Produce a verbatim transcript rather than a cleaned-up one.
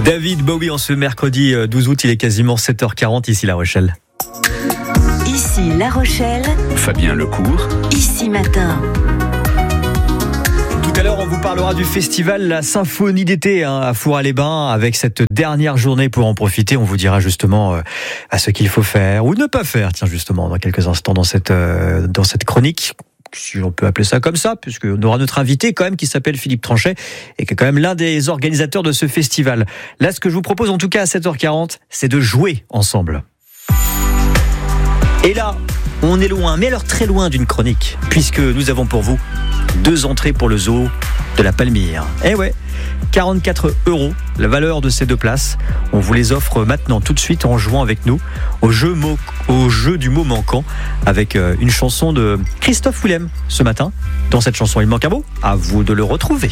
David Bowie en ce mercredi douze août, il est quasiment sept heures quarante ici La Rochelle. Ici La Rochelle, Fabien Lecourt, Ici Matin. Tout à l'heure, on vous parlera du festival La Symphonie d'été hein, à Fourras-les-Bains. Avec cette dernière journée pour en profiter, on vous dira justement euh, à ce qu'il faut faire ou ne pas faire. Tiens, justement, dans quelques instants dans cette, euh, dans cette chronique, si on peut appeler ça comme ça, puisqu'on aura notre invité quand même qui s'appelle Philippe Tranchet et qui est quand même l'un des organisateurs de ce festival. Là, ce que je vous propose en tout cas à sept heures quarante, c'est de jouer ensemble. Et là, on est loin, mais alors très loin d'une chronique, puisque nous avons pour vous deux entrées pour le zoo de la Palmyre. Eh ouais, quarante-quatre euros, la valeur de ces deux places. On vous les offre maintenant, tout de suite, en jouant avec nous au jeu, mo- au jeu du mot manquant, avec une chanson de Christophe Willem ce matin. Dans cette chanson, il manque un mot. À vous de le retrouver.